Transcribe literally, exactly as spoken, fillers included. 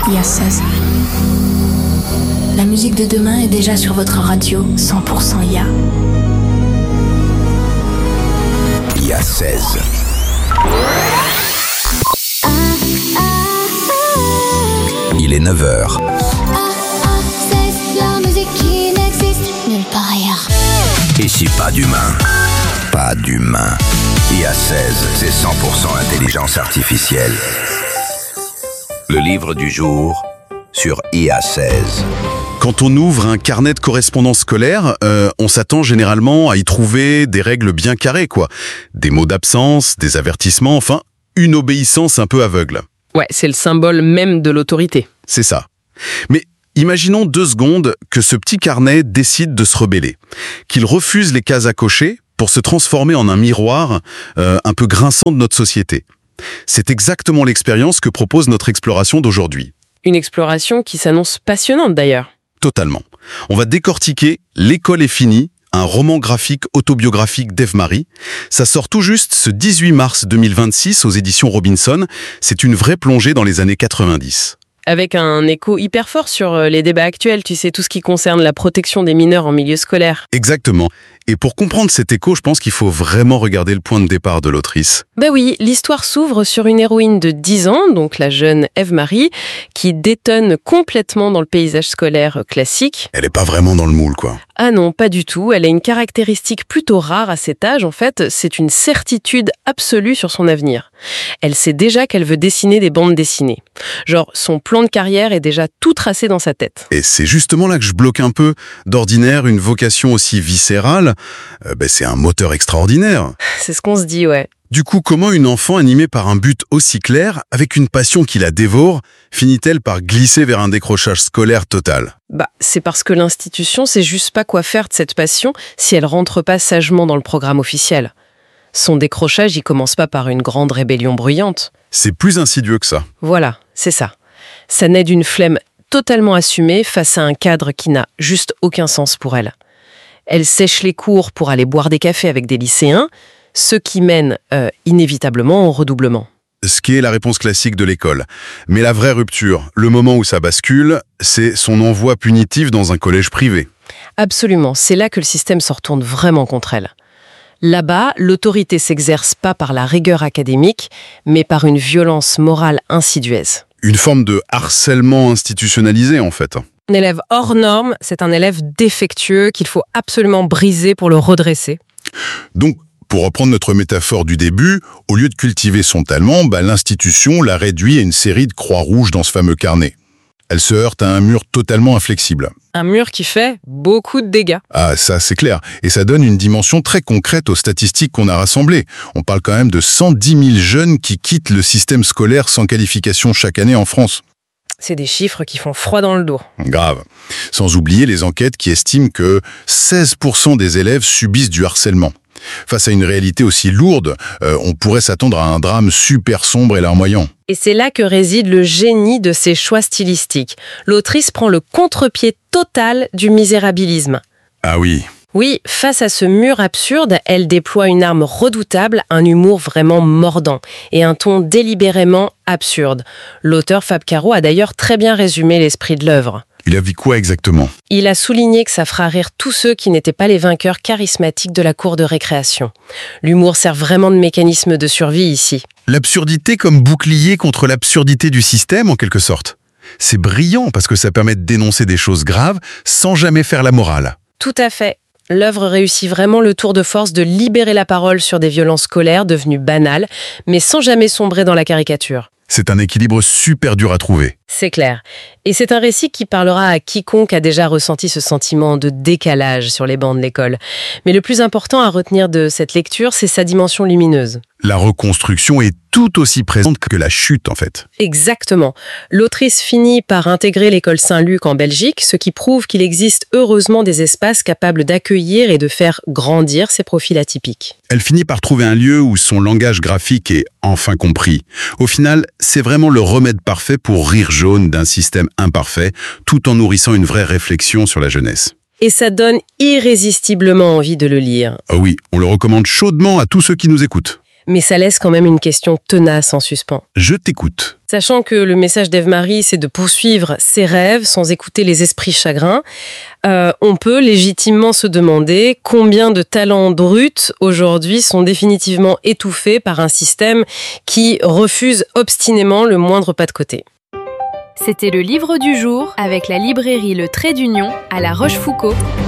I A seize. La musique de demain est déjà sur votre radio cent pour cent I A. I A seize. Il est neuf heures. La musique qui n'existe nulle part ailleurs. Ici, pas d'humain. Pas d'humain. I A seize, c'est cent pour cent intelligence artificielle. Le livre du jour sur I A seize. Quand on ouvre un carnet de correspondance scolaire, euh, on s'attend généralement à y trouver des règles bien carrées, quoi. Des mots d'absence, des avertissements, enfin, une obéissance un peu aveugle. Ouais, c'est le symbole même de l'autorité. C'est ça. Mais imaginons deux secondes que ce petit carnet décide de se rebeller, qu'il refuse les cases à cocher pour se transformer en un miroir euh, un peu grinçant de notre société. C'est exactement l'expérience que propose notre exploration d'aujourd'hui. Une exploration qui s'annonce passionnante d'ailleurs. Totalement. On va décortiquer L'école est finie, un roman graphique autobiographique d'Ève-Marie. Ça sort tout juste ce dix-huit mars deux mille vingt-six aux éditions Robinson. C'est une vraie plongée dans les années quatre-vingt-dix. Avec un écho hyper fort sur les débats actuels, tu sais, tout ce qui concerne la protection des mineurs en milieu scolaire. Exactement. Et pour comprendre cet écho, je pense qu'il faut vraiment regarder le point de départ de l'autrice. Bah oui, l'histoire s'ouvre sur une héroïne de dix ans, donc la jeune Ève-Marie, qui détonne complètement dans le paysage scolaire classique. Elle est pas vraiment dans le moule, quoi. Ah non, pas du tout. Elle a une caractéristique plutôt rare à cet âge. En fait, c'est une certitude absolue sur son avenir. Elle sait déjà qu'elle veut dessiner des bandes dessinées. Genre, son plan de carrière est déjà tout tracé dans sa tête. Et c'est justement là que je bloque un peu. D'ordinaire, une vocation aussi viscérale, euh, ben c'est un moteur extraordinaire. C'est ce qu'on se dit, ouais. Du coup, comment une enfant animée par un but aussi clair, avec une passion qui la dévore, finit-elle par glisser vers un décrochage scolaire total ? Bah, c'est parce que l'institution sait juste pas quoi faire de cette passion si elle rentre pas sagement dans le programme officiel. Son décrochage, il commence pas par une grande rébellion bruyante. C'est plus insidieux que ça. Voilà, c'est ça. Ça naît d'une flemme totalement assumée face à un cadre qui n'a juste aucun sens pour elle. Elle sèche les cours pour aller boire des cafés avec des lycéens, ce qui mène euh, inévitablement au redoublement. Ce qui est la réponse classique de l'école. Mais la vraie rupture, le moment où ça bascule, c'est son envoi punitif dans un collège privé. Absolument, c'est là que le système se retourne vraiment contre elle. Là-bas, l'autorité s'exerce pas par la rigueur académique, mais par une violence morale insidieuse. Une forme de harcèlement institutionnalisé, en fait. Un élève hors norme, c'est un élève défectueux qu'il faut absolument briser pour le redresser. Donc, pour reprendre notre métaphore du début, au lieu de cultiver son talent, bah, l'institution l'a réduit à une série de croix rouges dans ce fameux carnet. Elle se heurte à un mur totalement inflexible. Un mur qui fait beaucoup de dégâts. Ah, ça c'est clair. Et ça donne une dimension très concrète aux statistiques qu'on a rassemblées. On parle quand même de cent dix mille jeunes qui quittent le système scolaire sans qualification chaque année en France. C'est des chiffres qui font froid dans le dos. Grave. Sans oublier les enquêtes qui estiment que seize pour cent des élèves subissent du harcèlement. Face à une réalité aussi lourde, euh, on pourrait s'attendre à un drame super sombre et larmoyant. Et c'est là que réside le génie de ses choix stylistiques. L'autrice prend le contre-pied total du misérabilisme. Ah oui. Oui, face à ce mur absurde, elle déploie une arme redoutable, un humour vraiment mordant et un ton délibérément absurde. L'auteur Fab Caro a d'ailleurs très bien résumé l'esprit de l'œuvre. Il a vu quoi exactement ? Il a souligné que ça fera rire tous ceux qui n'étaient pas les vainqueurs charismatiques de la cour de récréation. L'humour sert vraiment de mécanisme de survie ici. L'absurdité comme bouclier contre l'absurdité du système, en quelque sorte. C'est brillant parce que ça permet de dénoncer des choses graves sans jamais faire la morale. Tout à fait. L'œuvre réussit vraiment le tour de force de libérer la parole sur des violences scolaires devenues banales, mais sans jamais sombrer dans la caricature. C'est un équilibre super dur à trouver. C'est clair. Et c'est un récit qui parlera à quiconque a déjà ressenti ce sentiment de décalage sur les bancs de l'école. Mais le plus important à retenir de cette lecture, c'est sa dimension lumineuse. La reconstruction est tout aussi présente que la chute, en fait. Exactement. L'autrice finit par intégrer l'école Saint-Luc en Belgique, ce qui prouve qu'il existe heureusement des espaces capables d'accueillir et de faire grandir ces profils atypiques. Elle finit par trouver un lieu où son langage graphique est enfin compris. Au final, c'est vraiment le remède parfait pour rire jaune d'un système imparfait, tout en nourrissant une vraie réflexion sur la jeunesse. Et ça donne irrésistiblement envie de le lire. Ah oui, on le recommande chaudement à tous ceux qui nous écoutent. Mais ça laisse quand même une question tenace en suspens. Je t'écoute. Sachant que le message d'Ève-Marie, c'est de poursuivre ses rêves sans écouter les esprits chagrins, euh, on peut légitimement se demander combien de talents bruts aujourd'hui sont définitivement étouffés par un système qui refuse obstinément le moindre pas de côté. C'était le livre du jour avec la librairie Le Trait d'Union à La Rochefoucauld.